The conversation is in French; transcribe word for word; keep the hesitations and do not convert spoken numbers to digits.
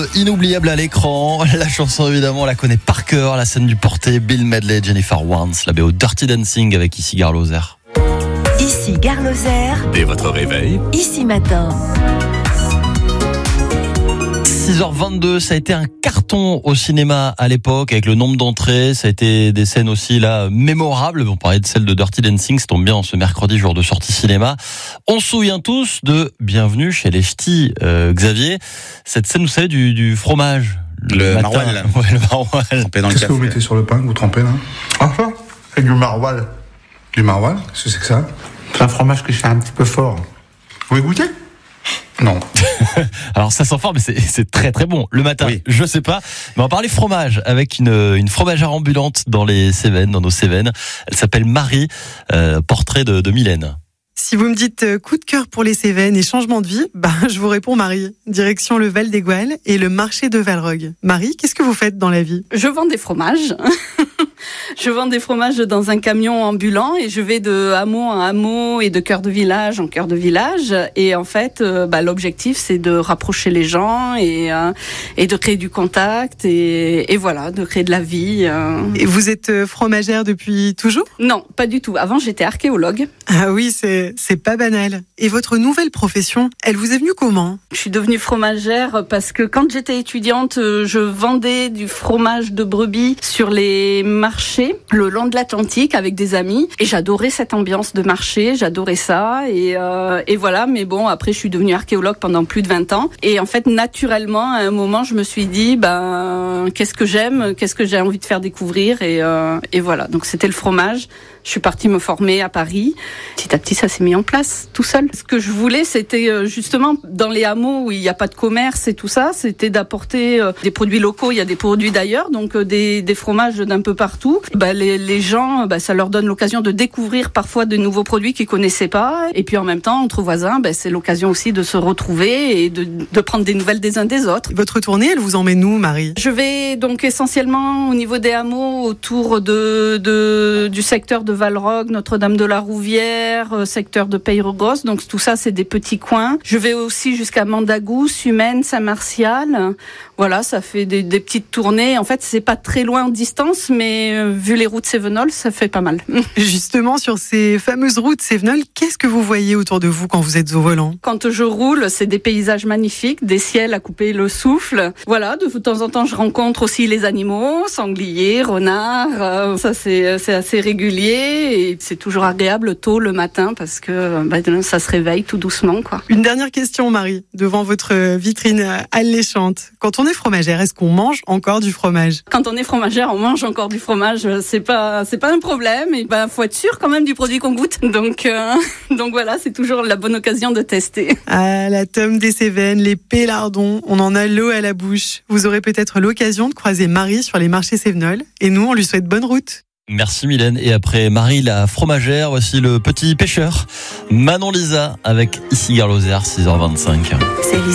Inoubliable à l'écran, la chanson évidemment on la connaît par cœur, la scène du porté, Bill Medley, Jennifer Warnes, la B O Dirty Dancing avec Ici Gare Lozère. Ici Gare Lozère. Dès votre réveil, Ici Matin. six heures vingt-deux, ça a été un carton au cinéma à l'époque avec le nombre d'entrées, ça a été des scènes aussi là mémorables. On parlait de celle de Dirty Dancing, ça tombe bien ce mercredi jour de sortie cinéma. On se souvient tous de Bienvenue chez les Ch'tis, euh, Xavier. Cette scène, vous savez, du, du fromage. Le, le maroilles. Ouais, le maroilles. Trempé dans le Qu'est-ce que café. vous mettez sur le pain que vous trempez là? Ah ça, c'est du maroilles. Du maroilles, qu'est-ce que c'est que ça? C'est un fromage que je fais un petit peu fort. Vous voulez goûter? Non. Alors ça sent fort, mais c'est, c'est très très bon. Le matin, Oui. je sais pas. Mais on va parler fromage avec une, une fromagère ambulante dans les Cévennes, dans nos Cévennes. Elle s'appelle Marie, euh, portrait de, de Mylène. Si vous me dites euh, coup de cœur pour les Cévennes et changement de vie, bah, je vous réponds Marie. Direction le Val des Gouales et le marché de Valrogue. Marie, qu'est-ce que vous faites dans la vie? Je vends des fromages. Je vends des fromages dans un camion ambulant et je vais de hameau en hameau et de cœur de village en cœur de village. Et en fait, euh, bah, l'objectif, c'est de rapprocher les gens et, euh, et de créer du contact et, et voilà, de créer de la vie. Euh. Et vous êtes euh, fromagère depuis toujours? Non, pas du tout. Avant, j'étais archéologue. Ah oui, c'est, c'est pas banal. Et votre nouvelle profession, elle vous est venue comment? Je suis devenue fromagère parce que quand j'étais étudiante, je vendais du fromage de brebis sur les marché le long de l'Atlantique avec des amis et j'adorais cette ambiance de marché, j'adorais ça et, euh, et voilà, mais bon après je suis devenue archéologue pendant plus de vingt ans et en fait naturellement à un moment je me suis dit ben qu'est-ce que j'aime, qu'est-ce que j'ai envie de faire découvrir et, euh, et voilà, donc c'était le fromage. Je suis partie me former à Paris. Petit à petit, ça s'est mis en place tout seul. Ce que je voulais, c'était justement dans les hameaux où il n'y a pas de commerce et tout ça, c'était d'apporter des produits locaux. Il y a des produits d'ailleurs, donc des, des fromages d'un peu partout. Bah, les, les gens, bah, ça leur donne l'occasion de découvrir parfois de nouveaux produits qu'ils connaissaient pas. Et puis en même temps, entre voisins, bah, c'est l'occasion aussi de se retrouver et de, de prendre des nouvelles des uns des autres. Votre tournée, elle vous emmène où, Marie? Je vais donc essentiellement au niveau des hameaux autour de, de du secteur de de Valrogue, Notre-Dame-de-la-Rouvière, secteur de Peyregrosse. Donc tout ça, c'est des petits coins. Je vais aussi jusqu'à Mandagou, Sumène, Saint-Martial. Voilà, ça fait des, des petites tournées. En fait, c'est pas très loin en distance, mais euh, vu les routes cévenoles, ça fait pas mal. Justement, sur ces fameuses routes cévenoles, qu'est-ce que vous voyez autour de vous quand vous êtes au volant? Quand je roule, c'est des paysages magnifiques, des ciels à couper le souffle. Voilà, de temps en temps, je rencontre aussi les animaux, sangliers, renards. Euh, ça, c'est, c'est assez régulier. Et c'est toujours agréable tôt le matin parce que bah, ça se réveille tout doucement, quoi. Une dernière question, Marie, devant votre vitrine alléchante. Quand on est fromagère, est-ce qu'on mange encore du fromage? Quand on est fromagère, on mange encore du fromage. C'est pas, c'est pas un problème. Et ben, faut être sûr quand même du produit qu'on goûte. Donc, euh, donc voilà, c'est toujours la bonne occasion de tester. Ah, la tome des Cévennes, les pélardons, on en a l'eau à la bouche. Vous aurez peut-être l'occasion de croiser Marie sur les marchés cévenols. Et nous, on lui souhaite bonne route. Merci Mylène. Et après Marie la fromagère, voici le petit pêcheur Manon Lisa avec Ici Gare Lozère, six heures vingt-cinq. C'est